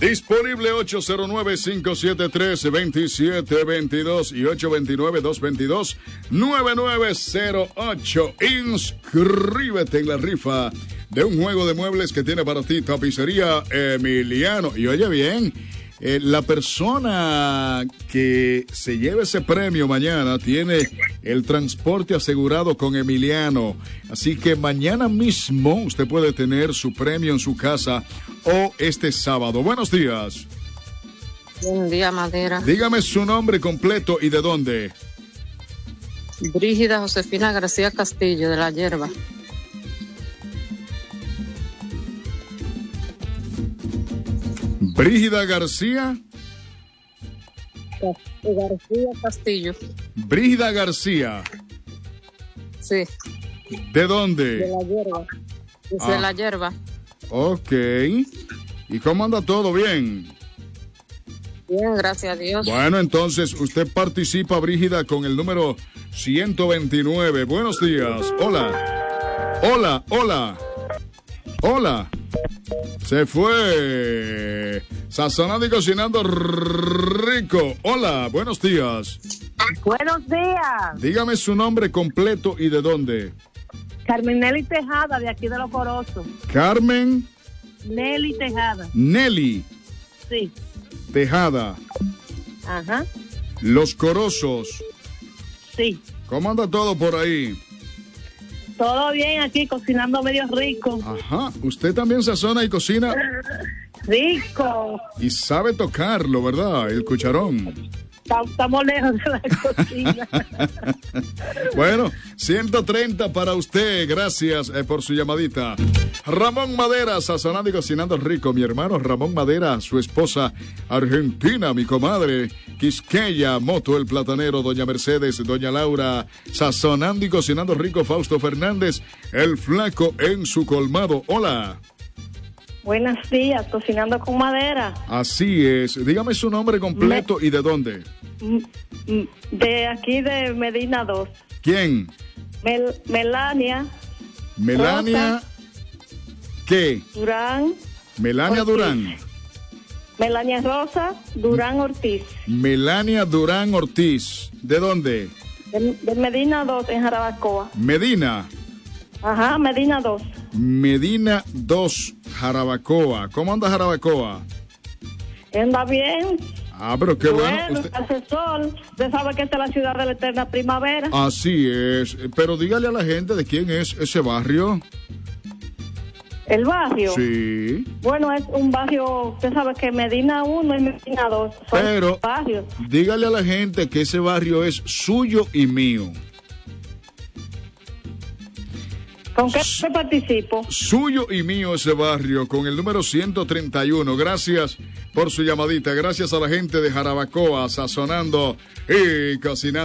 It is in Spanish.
Disponible 809-573-2722 y 829-222-9908. Inscríbete en la rifa de un juego de muebles que tiene para ti Tapicería Emiliano. Y oye bien, la persona que se lleve ese premio mañana tiene el transporte asegurado con Emiliano. Así que mañana mismo usted puede tener su premio en su casa o este sábado. Buenos días. Buen día, Madera. Dígame su nombre completo y de dónde. Brígida Josefina García Castillo, de La Hierba. Brígida García. García Castillo. Brígida García. Sí. ¿De dónde? De La Hierba. Desde La Hierba. Ok. ¿Y cómo anda todo? ¿Bien? Bien, gracias a Dios. Bueno, entonces usted participa, Brígida, con el número 129. Buenos días. Hola. Hola, hola. Hola. Se fue. Sazonando y cocinando rico. Hola, buenos días. Buenos días. Dígame su nombre completo y de dónde. Carmen Nelly Tejada, de aquí de Los Corozos. Carmen Nelly Tejada. Nelly Sí. Tejada. Ajá. Los Corozos. Sí. ¿Cómo anda todo por ahí? Todo bien aquí, cocinando medio rico. Ajá. Usted también sazona y cocina. Rico. Y sabe tocarlo, ¿verdad? El cucharón. Estamos lejos de la cocina. Bueno, 130 para usted. Gracias por su llamadita. Ramón Madera, sazonando y cocinando rico. Mi hermano Ramón Madera, su esposa argentina, mi comadre Quisqueya, Moto el Platanero, doña Mercedes, doña Laura, sazonando y cocinando rico. Fausto Fernández, el flaco en su colmado. Hola. Buenos días, cocinando con madera. Así es. Dígame su nombre completo y de dónde. De aquí de Medina 2. ¿Quién? Melania. Melania. Rosa, ¿Qué? Durán. Melania Ortiz. Durán. Melania Rosa Durán Ortiz. Melania Durán Ortiz. ¿De dónde? De Medina 2, en Jarabacoa. Medina. Ajá, Medina 2. Medina 2, Jarabacoa. ¿Cómo anda Jarabacoa? Anda bien. Ah, pero qué bueno. Hace sol. Usted sabe que esta es la ciudad de la eterna primavera. Así es. Pero dígale a la gente de quién es ese barrio. ¿El barrio? Sí. Bueno, es un barrio, usted sabe que Medina 1 y Medina 2 son Pero barrios. dígale a la gente que ese barrio es suyo y mío. ¿Con qué participo? Suyo y mío ese barrio, con el número 131. Gracias por su llamadita. Gracias a la gente de Jarabacoa, sazonando y cocinando.